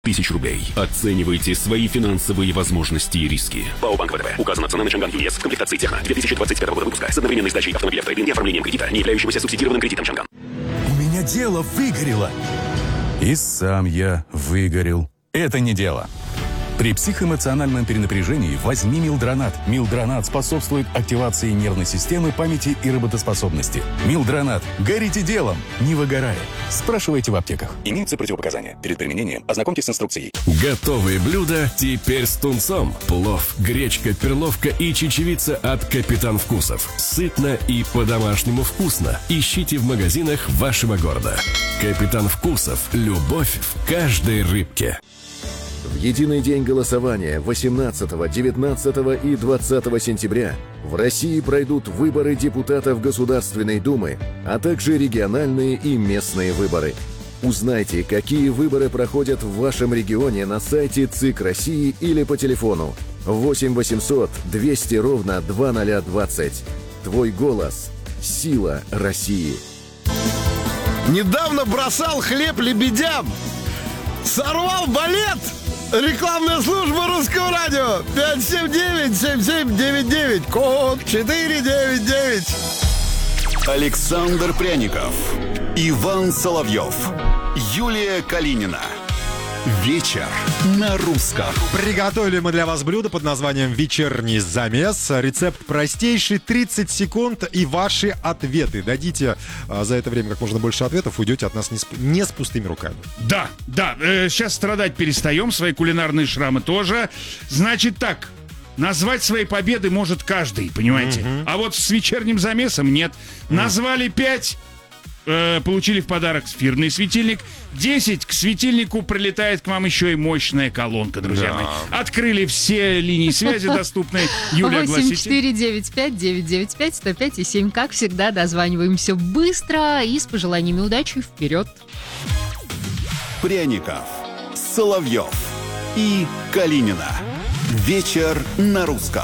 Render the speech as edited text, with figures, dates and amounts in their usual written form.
1000 рублей. Оценивайте свои финансовые возможности и риски. ПАО «Банк ВТБ». Указана цена на Чанган ЮЕС в комплектации Техно 2025 года выпуска с одновременной сдачей автомобиля в трейд-ин и оформлением кредита, не являющегося субсидированным кредитом Чанган. У меня дело выгорело. И сам я выгорел. Это не дело. При психоэмоциональном перенапряжении возьми Милдронат. Милдронат способствует активации нервной системы, памяти и работоспособности. Милдронат. Горите делом, не выгорая. Спрашивайте в аптеках. Имеются противопоказания. Перед применением ознакомьтесь с инструкцией. Готовые блюда теперь с тунцом. Плов, гречка, перловка и чечевица от Капитан Вкусов. Сытно и по-домашнему вкусно. Ищите в магазинах вашего города. Капитан Вкусов. Любовь в каждой рыбке. В единый день голосования 18, 19 и 20 сентября в России пройдут выборы депутатов Государственной Думы, а также региональные и местные выборы. Узнайте, какие выборы проходят в вашем регионе на сайте ЦИК России или по телефону 8 800 200 ровно 2020. Твой голос – сила России. Недавно бросал хлеб лебедям. Сорвал балет. Рекламная служба Русского радио. 579-7799. Код 499. Александр Пряников, Иван Соловьев, Юлия Калинина. Вечер на русском. Приготовили мы для вас блюдо под названием «Вечерний замес». Рецепт простейший, 30 секунд и ваши ответы. Дадите за это время как можно больше ответов, уйдете от нас не с пустыми руками. Да, сейчас страдать перестаем, свои кулинарные шрамы тоже. Значит так, назвать свои победы может каждый, понимаете? А вот с вечерним замесом нет. Назвали 5... получили в подарок эфирный светильник. 10 к светильнику прилетает к вам еще и мощная колонка, друзья мои. Открыли все линии связи доступные. Юлия, огласите. 8-495-995-105-7. Как всегда, дозваниваемся быстро и с пожеланиями удачи. Вперед! Пряников, Соловьев и Калинина. Вечер на русском.